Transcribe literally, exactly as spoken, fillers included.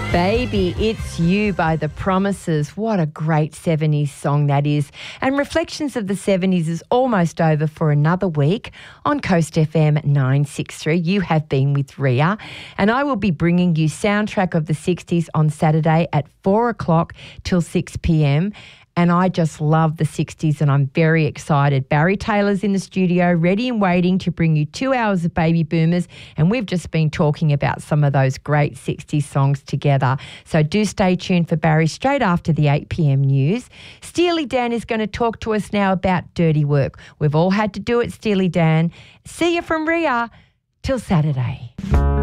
Baby, It's You by The Promises. What a great seventies song that is. And Reflections of the seventies is almost over for another week on Coast F M nine sixty-three. You have been with Ria, and I will be bringing you Soundtrack of the sixties on Saturday at four o'clock till six p.m. And I just love the sixties and I'm very excited. Barry Taylor's in the studio, ready and waiting to bring you two hours of Baby Boomers. And we've just been talking about some of those great sixties songs together. So do stay tuned for Barry straight after the eight p.m. news. Steely Dan is going to talk to us now about dirty work. We've all had to do it, Steely Dan. See you from Ria till Saturday.